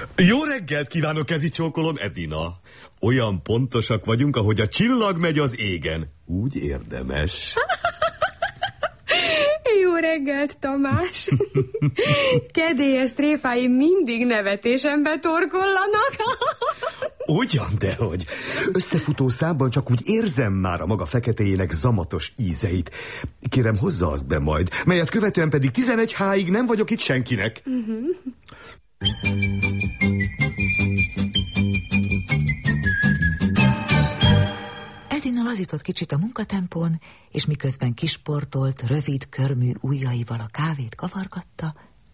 Jó reggelt kívánok, kezicsókolom, Edina. Olyan pontosak vagyunk, ahogy a csillag megy az égen. Úgy érdemes. Jó reggelt, Tamás. Kedélyes tréfáim mindig nevetésembe torkollanak. Ugyan, dehogy. Összefutó számban csak úgy érzem már a maga feketéjének zamatos ízeit. Kérem, hozza azt be majd, melyet követően pedig 11 H-ig nem vagyok itt senkinek. Edina lazított kicsit a munkatempón, és miközben kisportolt, rövid körmű ujjaival a kávét kavargatta,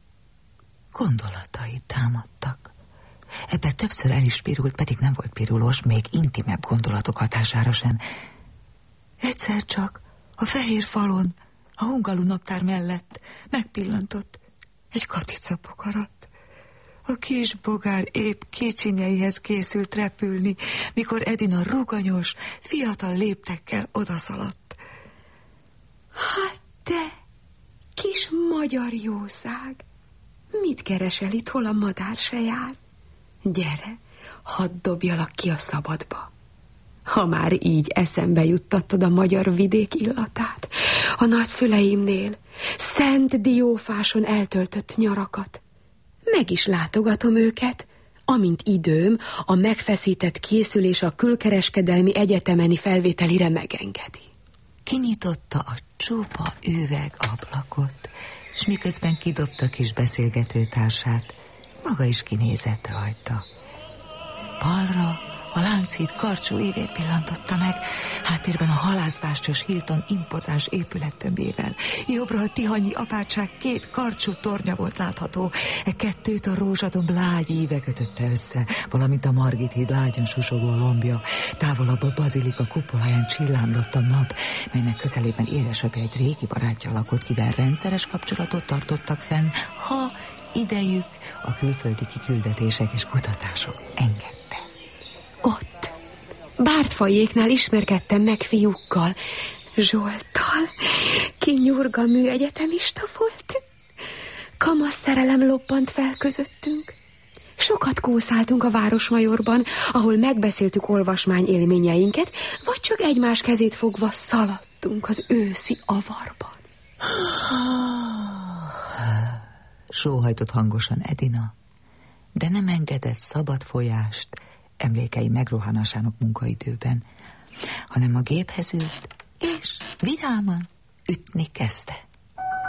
gondolatai támadtak. Ebbe többször el is pirult, pedig nem volt pirulós, még intimebb gondolatok hatására sem. Egyszer csak a fehér falon, a Hungalu naptár mellett megpillantott egy katicapogarat. A kis bogár épp kicsinyeihez készült repülni, mikor Edina ruganyos, fiatal léptekkel odaszaladt. Hát te, kis magyar jószág, mit keresel itt, hol a madár se jár? Gyere, hadd dobjalak ki a szabadba. Ha már így eszembe juttattad a magyar vidék illatát, a nagyszüleimnél, Szent Diófáson eltöltött nyarakat. Meg is látogatom őket, amint időm a megfeszített készülés a külkereskedelmi egyetemeni felvételire megengedi. Kinyitotta a csupa üveg ablakot, s miközben kidobta kis beszélgetőtársát, maga is kinézett rajta. Balra a Lánchíd karcsú évét pillantotta meg, háttérben a halászbástyos Hilton impozáns épülettömbével. Jobbra a tihanyi apátság 2 karcsú tornya volt látható, kettőt a rózsadomb lágy íve kötötte össze, valamint a Margit híd lágyan susogó lombja. Távolabb a bazilika kupoláján csillámlott a nap, melynek közelében édesapja egy régi barátja lakott, kivel rendszeres kapcsolatot tartottak fenn, ha idejük a külföldi kiküldetések és kutatások engedte. Ott, Bártfajéknál ismerkedtem meg fiúkkal. Zsolttal, ki nyurga műegyetemista volt. Kamasz szerelem lobbant fel közöttünk. Sokat kószáltunk a Városmajorban, ahol megbeszéltük olvasmány élményeinket, vagy csak egymás kezét fogva szaladtunk az őszi avarban. Sóhajtott hangosan Edina, de nem engedett szabad folyást emlékei megrohanásának munkaidőben, hanem a géphez ült, és vidáman ütni kezdte.